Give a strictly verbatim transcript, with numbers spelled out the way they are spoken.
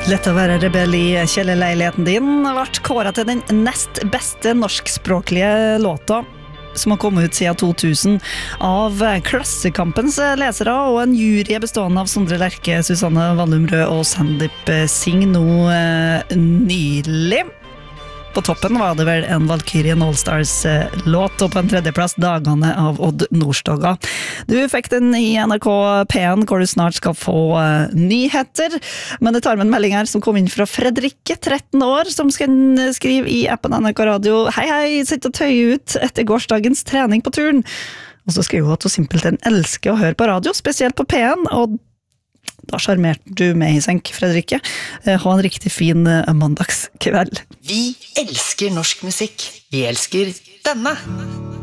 Lett å være rebell i kjellerleiligheten din ble kåret til den nest beste norskspråklige låta som har kommet ut siden to tusen av Klassekampens lesere og en jury bestående av Sondre Lerche, Susanne Wallumrød og Sandeep Singh nå eh, nylig. På toppen var det vel en Valkyrien All-Stars-låt, og på en tredjeplass Dagene av Odd Nordstoga. Du fikk den i N R K P én, hvor du snart skal få uh, nyheter, men det tar med en melding her som kom inn fra Fredrikke, tretten år, som skal skrive i appen N R K Radio: Hei, hei, sitt og tøy ut etter gårsdagens trening på turen. Og så skriver hun at hun simpelthen elsker å høre på radio, spesielt på P én, og da charmerte du med i senk, Fredrikke. Ha en riktig fin mandagskveld. Vi elsker norsk musikk. Vi elsker denne.